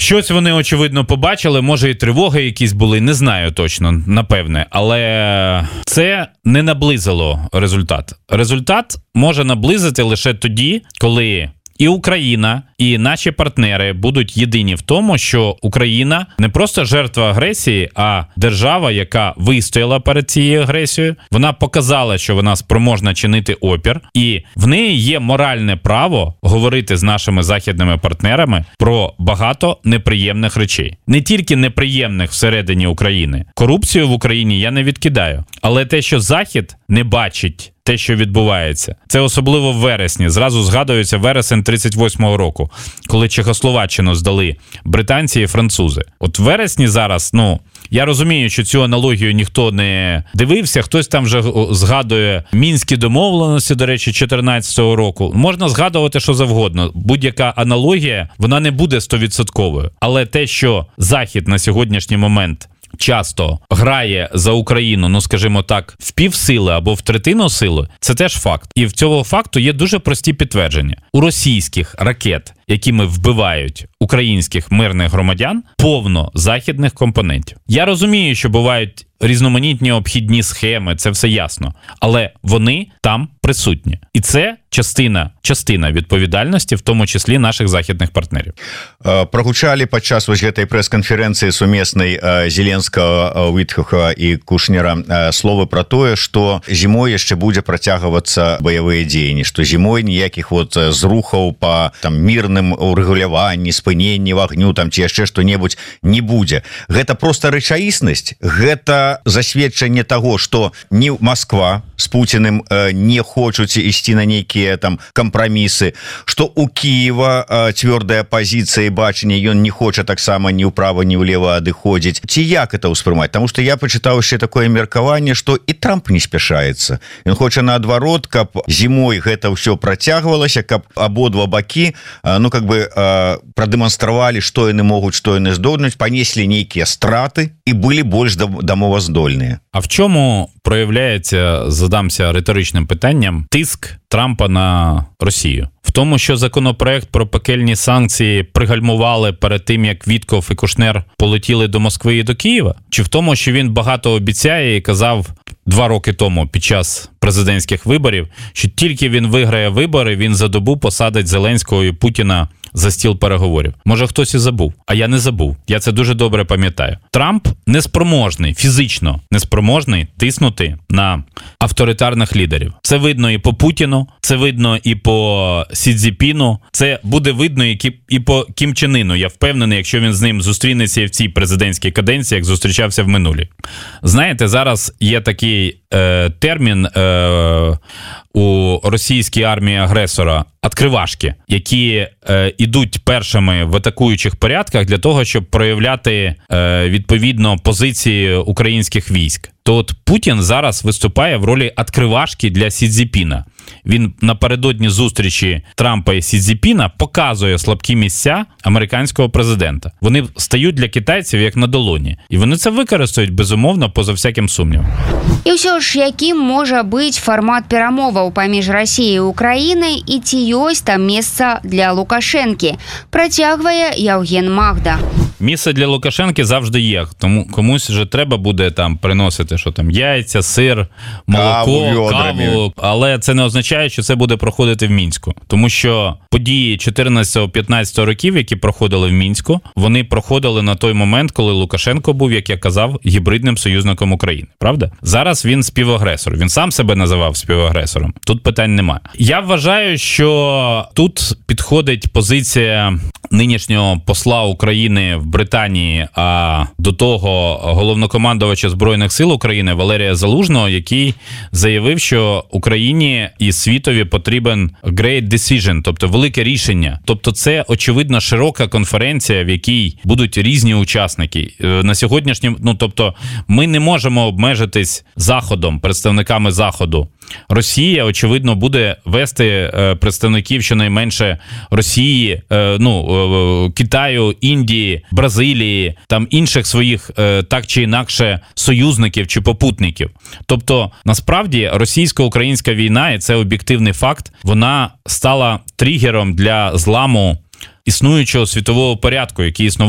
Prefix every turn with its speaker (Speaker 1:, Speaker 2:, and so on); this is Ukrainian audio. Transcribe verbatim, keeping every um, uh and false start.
Speaker 1: Щось вони, очевидно, побачили, може і тривоги якісь були, не знаю точно, напевне. Але це не наблизило результат. Результат може наблизити лише тоді, коли і Україна, і наші партнери будуть єдині в тому, що Україна не просто жертва агресії, а держава, яка вистояла перед цією агресією. Вона показала, що вона спроможна чинити опір, і в неї є моральне право говорити з нашими західними партнерами про багато неприємних речей. Не тільки неприємних всередині України. Корупцію в Україні я не відкидаю. Але те, що Захід не бачить те, що відбувається. Це особливо в вересні. Зразу згадується вересень тридцять восьмого року, коли Чехословаччину здали британці і французи. От в вересні зараз, ну, я розумію, що цю аналогію ніхто не дивився, хтось там вже згадує Мінські домовленості, до речі, чотирнадцятого року. Можна згадувати що завгодно. Будь-яка аналогія, вона не буде стовідсотковою. Але те, що Захід на сьогоднішній момент часто грає за Україну, ну, скажімо так, в півсили або в третину сили, це теж факт. І в цього факту є дуже прості підтвердження. У російських ракет, якими вбивають українських мирних громадян, повно західних компонентів. Я розумію, що бувають різноманітні обхідні схеми, це все ясно. Але вони там присутні. І це частина, частина відповідальності, в тому числі наших західних партнерів.
Speaker 2: Прогучалі падчас вось гэтай прэс-канферэнцыі сумеснай Зеленскага, Уітхофа і Кушнера словы пра тое, што зімой яшчэ будзе працягвацца баявыя дзеянні, што зімой ніякіх вот зрухаў па там мірным урэгуляванні, спыненні вагню там ці яшчэ што-небудзь не будзе. Гэта проста рэчаіснасць, гэта засведчанне таго, што ні Москва з Путіным не хочуць ісці на нейкія там кампрамісы, што у Киева цвёрдая пазіцыя і бачанне, ён не хоча таксама ні ўправа, ні ўлева адыходзіць. Ці як это ўспрымаць? Таму што я пачытаў яшчэ такое меркаванне, што і Трамп не спяшаецца. Ён хоча наадварот, каб зімой гэта ўсё працягвалася, каб абодва бакі, ну как бы прадэманстравалі, што яны могуць, што яны здольнуць, панеслі нейкія страты і былі больш дамоваздольныя.
Speaker 1: А в чому проявляється, задамся риторичним питанням, тиск Трампа на Росію? В тому, що законопроект про пекельні санкції пригальмували перед тим, як Вітков і Кушнер полетіли до Москви і до Києва? Чи в тому, що він багато обіцяє і казав два роки тому під час президентських виборів, що тільки він виграє вибори, він за добу посадить Зеленського і Путіна за стіл переговорів? Може, хтось і забув, а я не забув. Я це дуже добре пам'ятаю. Трамп неспроможний, фізично неспроможний тиснути на авторитарних лідерів. Це видно і по Путіну, це видно і по Сі Цзіньпіну, це буде видно і по Кім Чен Іну. Я впевнений, якщо він з ним зустрінеться в цій президентській каденції, як зустрічався в минулій. Знаєте, зараз є такий е, термін е, у російській армії агресора – «откривашки», які е, ідуть першими в атакуючих порядках для того, щоб проявляти е, відповідно позиції українських військ. То от Путін зараз виступає в ролі «откривашки» для Сі Цзіньпіна. Він напередодні зустрічі Трампа і Сі Цзіньпіна показує слабкі місця американського президента. Вони стають для китайців як на долоні. І вони це використають, безумовно, поза всяким сумнівом.
Speaker 3: І все ж, яким може бути формат перемоваў паміж Росією і Україною, і ці ёсць там месца для Лукашенки, працягвае Євген Магда.
Speaker 1: Місце для Лукашенки завжди є. Тому комусь же треба буде там приносити, що там яйця, сир, молоко, каву, каву. Але це не означає, що це буде проходити в Мінську. Тому що події чотирнадцятого-п'ятнадцятого років, які проходили в Мінську, вони проходили на той момент, коли Лукашенко був, як я казав, гібридним союзником України. Правда? Зараз він співагресор. Він сам себе називав співагресором. Тут питань немає. Я вважаю, що тут підходить позиція нинішнього посла України в Британії, а до того головнокомандувача Збройних сил України Валерія Залужного, який заявив, що Україні і світові потрібен great decision, тобто велике рішення. Тобто це, очевидно, широка конференція, в якій будуть різні учасники. На сьогоднішній, ну, тобто ми не можемо обмежитись Заходом, представниками Заходу. Росія, очевидно, буде вести представників щонайменше Росії, ну, Китаю, Індії, Бразилії, там інших своїх так чи інакше союзників чи попутників. Тобто, насправді, російсько-українська війна, і це об'єктивний факт, вона стала тригером для зламу існуючого світового порядку, який існував